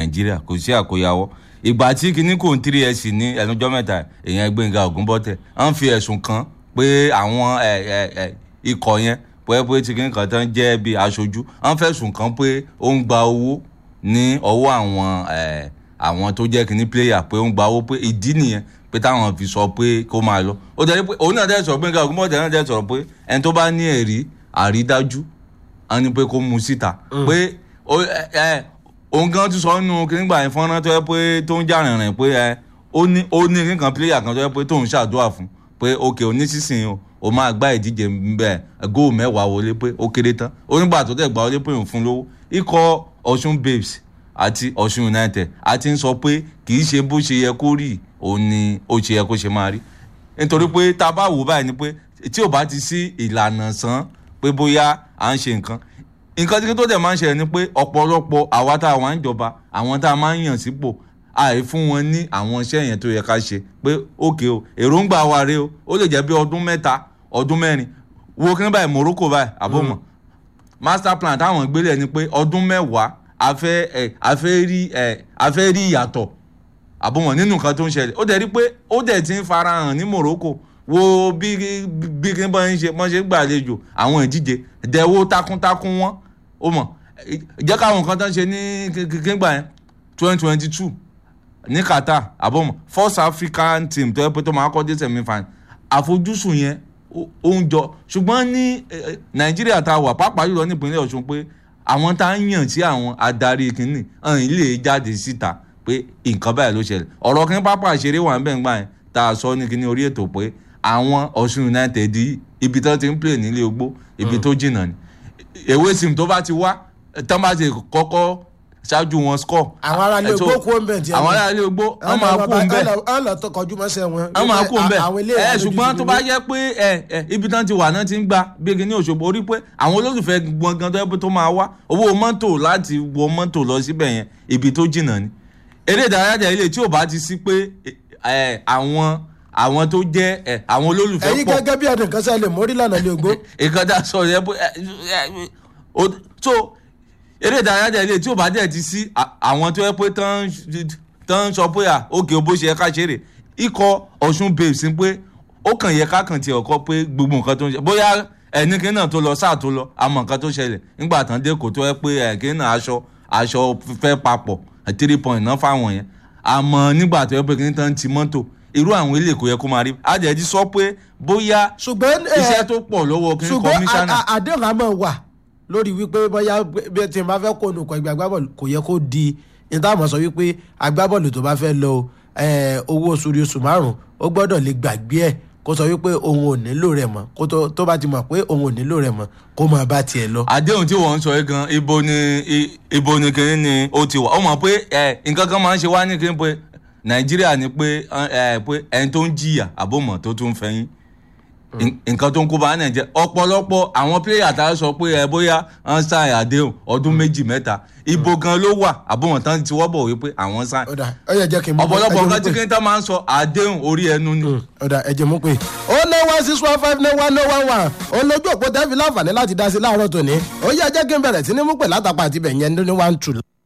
Nàìjíríà kò sí àkóyawọ́ ìgbà tí kinní kò ń 3S ní ẹnujọ́ mẹ́ta èèyàn Gbẹ́ngà Ògúnbọ̀tẹ̀ wọ́n fi ẹ̀sùn kàn pé àwọn ikọ̀ yẹn pé tí kinní kan tán jẹ́ bí aṣojú wọ́n fẹ̀sùn kàn pé ó ń gba owó ní ọwọ́ àwọn tó jẹ́ kinní player pé ó ń gba owó pé ìdí nìyẹn pé táwọn fi sọ pé kó máa lọ ó tẹ̀lé pé òun náà dẹ̀ sọ Gbẹ́ngà Ògúnbọ̀tẹ̀ náà dẹ̀ sọ̀rọ̀ pé ẹni tó bá ní ẹ̀rí àrídájú á ní pé kó mú síta pé òun gan ti sọ nínú kínígbà yẹn fọ́nrán tó yẹ pé tó ń jà rìnrìn pé ó ní nǹkan player kan tó yẹ pé tóun ṣàdúrà fún pé òkè onísìsìn o máa gbá ìdíje bẹ́ẹ̀ góò 10 wọlé pé ó kéré tán ó nígbà tó tẹ̀ gbà wọlé pé òun fún lówó ikọ̀ Ọ̀ṣun Babes àti Ọ̀ṣun United àti ń sọ pé kì í ṣe bó ṣe yẹ kó rí òun ni ó ṣe yẹ kó ṣe máa rí nítorí pé tá a bá wò báyìí ni pé tí ò bá ti sí ìlànà sàn pé bóyá à ń ṣe nǹkan tí tó dẹ̀ máa ń ṣẹlẹ̀ ni pé ọ̀pọ̀lọpọ̀ àwa tá a wà ń jọba àwọn tá a máa ń yàn sípò àì fún wọn ní àwọn iṣẹ́ yẹn tó yẹ ká ṣe pé ókè o èròǹgbà wa rèé o ó lè jẹ́ bí ọdún 3 ọdún 4 wo kí ní báyìí Morocco báyìí àbọ̀mọ̀ master plan táwọn gbélé ni pé ọdún 10 a fẹ́ rí ìyàtọ̀ àbọ̀mọ̀ nínú nǹkan tó ń ṣẹlẹ̀ ó dẹ̀ rí pé ó dẹ̀ ti ń farahàn ní Morocco wo bí kí n bá ń ṣe gbàlejò àwọn ìdíje dẹ̀wó takuntakun wọn ó mọ̀ jẹ́ káwọn nǹkan tó ń ṣe ní kíkíngbà yẹn 2022 ní Qatar àbọ̀mọ̀ first African team tó yẹ pé tó máa kọ́ dé semi-final àfojúsùn yẹn ó ń jọ ṣùgbọ́n ní Nàìjíríà tá a wà pàápàá jùlọ nípínlẹ̀ Ọ̀ṣun pé àwọn tá a ń yàn sí àwọn adarí kìíní ilé jáde síta pé nǹkan báyìí ló ṣẹlẹ̀ ọ̀rọ̀ kí n pápá ìṣeré wà ń bẹ̀ ń gbà yẹn tá a sọ ní kíní orí ètò pé àwọn Ọ̀ṣun United ibi tó ti ń play nílé ogbó ibi tó jìnnà ni èwe sim tó bá ti wá tán bá ti kọ́kọ́ ṣáájú wọn score. àwọn ará ilé ogbó kú ọ̀nbẹ tiẹ̀. àwọn ará ilé ogbó wọ́n máa kú ọ̀nbẹ. wọ́n lọ kọjú mọ́sẹ̀ wọn. wọ́n máa kú ọ̀nbẹ ṣùgbọ́n tó bá yẹ pé ibi tán ti wà náà ti ń gba bí ní Òṣogbo orí pé àwọn olólùfẹ́ gbọ̀ngàn tó yẹ pé tó máa wá owó mọ́tò láti wọ mọ́tò lọ síbẹ̀ yẹn ibi tó jìnnà ni. eré ìdárayá ilé tí ò bá ti sí pé àwọn tó jẹ́ àwọn olólùfẹ́ pọ̀. ẹ̀yin gẹ́gẹ́ bí ẹnì kan sẹ́lẹ̀ mórí lànà ilé ogbó. ìkànnì sọ yẹ pé so eré ìdárayá ilé tí ò bá dẹ̀ ti sí àwọn tó yẹ pé tán sọ pé òkè bó ṣe yẹ ká ṣeré ikọ̀ Ọ̀ṣun Babes pé ó kàn yẹ ká kàn tiẹ̀ ọkọ pé gbogbo nǹkan tó ń ṣe bóyá ẹnikẹ́ni náà tó lọ sáà tó lọ àmọ́ nǹkan tó ṣẹlẹ̀ nígbà tán dé kò tó yẹ pé ẹ̀kẹ́ náà aṣọ fẹ́ papọ̀ 3 point náà fáwọn yẹn àmọ́ nígbà tó yẹ pé kí tán ti mọ́tò irú àwọn ilé kò yẹ kó máa rí àjẹjí sọ pé bóyá iṣẹ́ tó pọ̀ lọ́wọ́ kí kọmíṣánná. ṣùgbọ́n àdéhùn àmọ́ wà lórí wípé bóyá bí tí n bá fẹ́ kó nùkọ́ ẹgbẹ́ agbábọ́ọ̀lù kò yẹ kó di ìtààmú sọ wípé agbábọ́ọ̀lù tó bá fẹ́ lọ owó oṣù 5 ó gbọ́dọ̀ lè gbàgbé ẹ̀ kó sọ wípé òun ò nílò rẹ̀ mọ́ kó tó bá ti mọ̀ pé òun ò nílò rẹ̀ mọ́ kó máa bá tiẹ̀ lọ. àdéhùn tí wọ́n ń sọ yìí gan ibo ni kiri ni ó ti wà ó mọ̀ pé nǹkan kan máa ń ṣe wá ní kiri pé Nàìjíríà ni pé ẹni tó ń jìyà àbòmọ̀ tó tún fẹ́yìn nǹkan tó ń kó bá Nàìjíríà ọ̀pọ̀lọpọ̀ àwọn pílẹ̀yà tá a sọ pé bóyá wọ́n sáyìn àdéhùn ọdún 2-3 ibo gan ló wà àbòmọ̀ tán ti wọ́bọ̀ wípé àwọn sáyìn ọ̀pọ̀lọpọ̀ nǹkan tí kìnìún máa ń sọ àdéhùn orí ẹnu ni. ọ̀dà ẹ̀jẹ̀ mú pé 09161591011 olójú òpó tẹ́fì láǹfààní láti dá sí láàárọ̀ tòní ó yẹ jẹ́ kí n bẹ̀rẹ̀ sí ní mú pè látàpá àti bẹ̀yẹn ní 1-2.